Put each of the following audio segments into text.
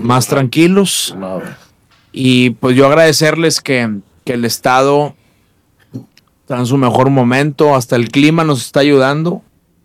más tranquilos. Y pues yo agradecerles que el Estado está en su mejor momento, hasta el clima nos está ayudando.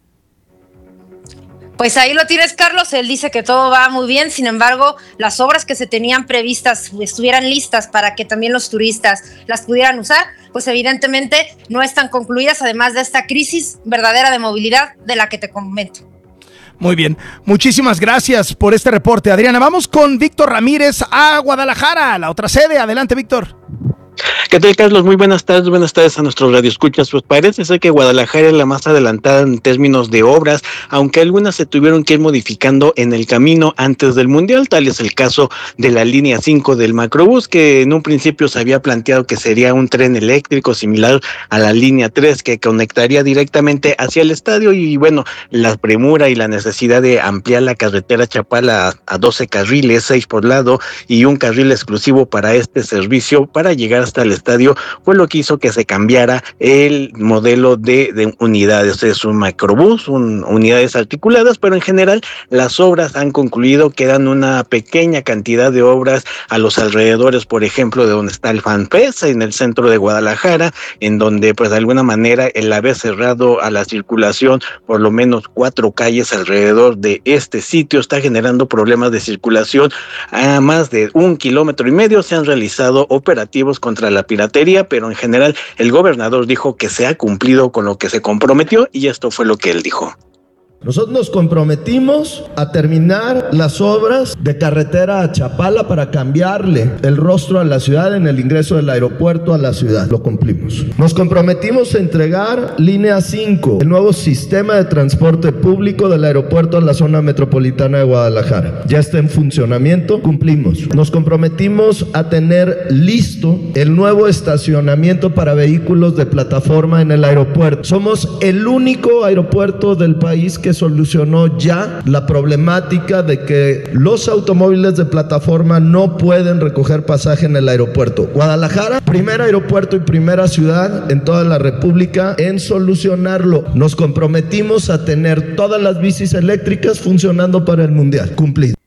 Pues ahí lo tienes, Carlos. Él dice que todo va muy bien, sin embargo, las obras que se tenían previstas estuvieran listas para que también los turistas las pudieran usar, pues evidentemente no están concluidas, además de esta crisis verdadera de movilidad de la que te comento. Muy bien, muchísimas gracias por este reporte, Adriana. Vamos con Víctor Ramírez a Guadalajara, la otra sede. Adelante, Víctor. ¿Qué tal, Carlos? Muy buenas tardes a nuestros radioescuchas. Pues parece ser que Guadalajara es la más adelantada en términos de obras, aunque algunas se tuvieron que ir modificando en el camino antes del Mundial. Tal es el caso de la línea 5 del Macrobús, que en un principio se había planteado que sería un tren eléctrico similar a la línea 3, que conectaría directamente hacia el estadio. Y bueno, la premura y la necesidad de ampliar la carretera Chapala a 12 carriles, 6 por lado, y un carril exclusivo para este servicio para llegar hasta el estadio, fue lo que hizo que se cambiara el modelo de unidades. Es un macrobús, unidades articuladas, pero en general las obras han concluido. Quedan una pequeña cantidad de obras a los alrededores, por ejemplo, de donde está el FanFest, en el centro de Guadalajara, en donde pues de alguna manera el haber cerrado a la circulación por lo menos 4 calles alrededor de este sitio está generando problemas de circulación. A más de 1,5 kilómetros se han realizado operativos contra la piratería, pero en general el gobernador dijo que se ha cumplido con lo que se comprometió, y esto fue lo que él dijo. Nosotros nos comprometimos a terminar las obras de carretera a Chapala para cambiarle el rostro a la ciudad en el ingreso del aeropuerto a la ciudad. Lo cumplimos. Nos comprometimos a entregar línea 5, el nuevo sistema de transporte público del aeropuerto a la zona metropolitana de Guadalajara. Ya está en funcionamiento, cumplimos. Nos comprometimos a tener listo el nuevo estacionamiento para vehículos de plataforma en el aeropuerto. Somos el único aeropuerto del país que solucionó ya la problemática de que los automóviles de plataforma no pueden recoger pasaje en el aeropuerto. Guadalajara, primer aeropuerto y primera ciudad en toda la República en solucionarlo. Nos comprometimos a tener todas las bicis eléctricas funcionando para el Mundial. Cumplido.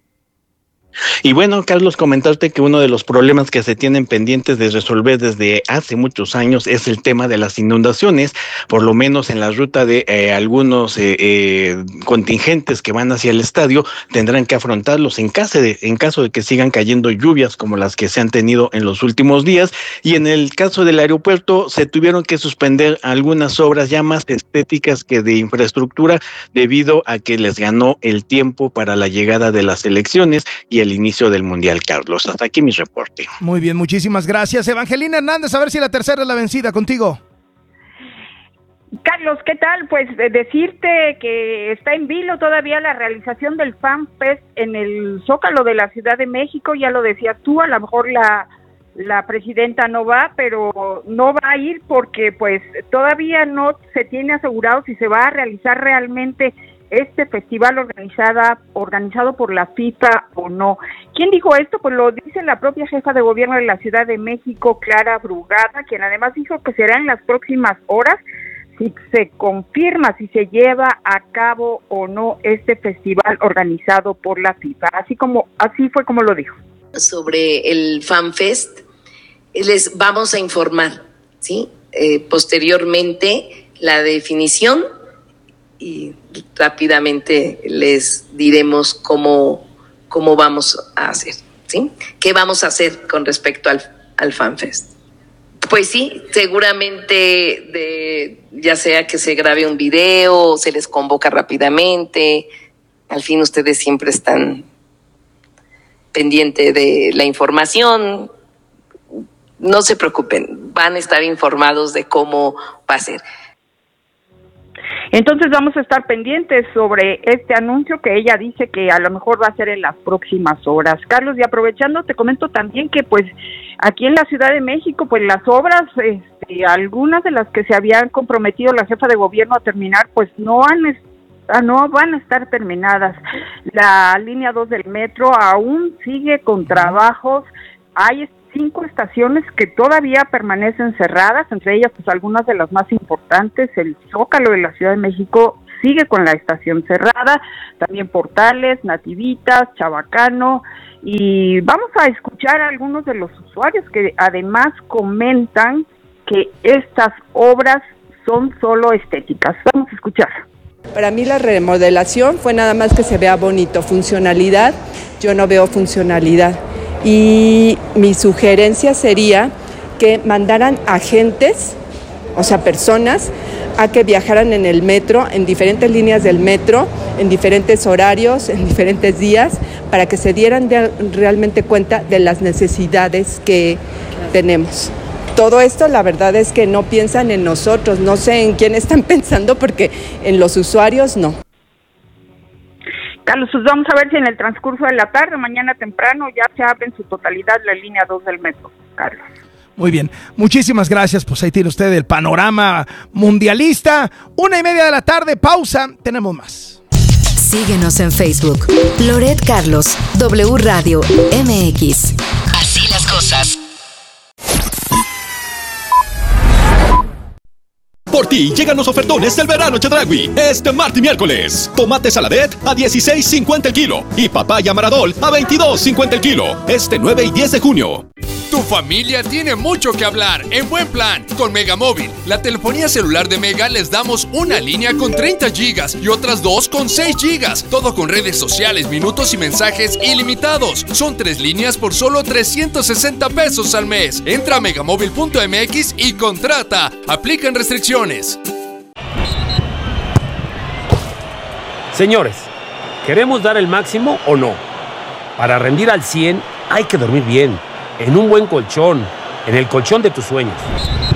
Y bueno, Carlos, comentarte que uno de los problemas que se tienen pendientes de resolver desde hace muchos años es el tema de las inundaciones, por lo menos en la ruta de algunos contingentes que van hacia el estadio tendrán que afrontarlos en caso de que sigan cayendo lluvias como las que se han tenido en los últimos días. Y en el caso del aeropuerto se tuvieron que suspender algunas obras ya más estéticas que de infraestructura, debido a que les ganó el tiempo para la llegada de las elecciones y el inicio del Mundial, Carlos. Hasta aquí mi reporte. Muy bien, muchísimas gracias. Evangelina Hernández, a ver si la tercera es la vencida, contigo. Carlos, ¿qué tal? Pues decirte que está en vilo todavía la realización del FanFest en el Zócalo de la Ciudad de México. Ya lo decías tú, a lo mejor la presidenta no va, pero no va a ir porque pues todavía no se tiene asegurado si se va a realizar realmente este festival organizado por la FIFA o no. ¿Quién dijo esto? Pues lo dice la propia jefa de gobierno de la Ciudad de México, Clara Brugada, quien además dijo que será en las próximas horas si se confirma si se lleva a cabo o no este festival organizado por la FIFA. Así fue como lo dijo. Sobre el FanFest, les vamos a informar, ¿sí? Posteriormente la definición, y rápidamente les diremos cómo vamos a hacer, ¿sí? ¿Qué vamos a hacer con respecto al FanFest? Pues sí, seguramente ya sea que se grabe un video, se les convoca rápidamente. Al fin ustedes siempre están pendientes de la información. No se preocupen, van a estar informados de cómo va a ser. Entonces vamos a estar pendientes sobre este anuncio que ella dice que a lo mejor va a ser en las próximas horas. Carlos, y aprovechando, te comento también que pues aquí en la Ciudad de México, pues las obras, algunas de las que se habían comprometido la jefa de gobierno a terminar, pues no van a estar terminadas. La línea 2 del metro aún sigue con trabajos. Hay 5 estaciones que todavía permanecen cerradas, entre ellas pues algunas de las más importantes, el Zócalo de la Ciudad de México sigue con la estación cerrada, también Portales, Nativitas, Chabacano, y vamos a escuchar a algunos de los usuarios que además comentan que estas obras son solo estéticas. Vamos a escuchar. Para mí la remodelación fue nada más que se vea bonito, funcionalidad, yo no veo funcionalidad. Y mi sugerencia sería que mandaran agentes, o sea, personas, a que viajaran en el metro, en diferentes líneas del metro, en diferentes horarios, en diferentes días, para que se dieran realmente cuenta de las necesidades que tenemos. Todo esto, la verdad es que no piensan en nosotros, no sé en quién están pensando, porque en los usuarios no. Carlos, pues vamos a ver si en el transcurso de la tarde, mañana temprano, ya se abre en su totalidad la línea 2 del metro, Carlos. Muy bien, muchísimas gracias. Pues ahí tiene usted el panorama mundialista. 1:30 de la tarde, pausa, tenemos más. Síguenos en Facebook, Loret Carlos, W Radio MX. Así las cosas. Por ti llegan los ofertones del verano Chedraui. Este martes y miércoles. Tomate saladet a $16.50 el kilo. Y papaya maradol a $22.50 el kilo. Este 9 y 10 de junio. Tu familia tiene mucho que hablar en Buen Plan. Con Megamóvil, la telefonía celular de Mega, les damos una línea con 30 gigas y otras 2 con 6 gigas. Todo con redes sociales, minutos y mensajes ilimitados. Son 3 líneas por solo $360 al mes. Entra a megamóvil.mx y contrata. Aplican restricciones. Señores, ¿queremos dar el máximo o no? Para rendir al 100 hay que dormir bien, en un buen colchón, en el colchón de tus sueños.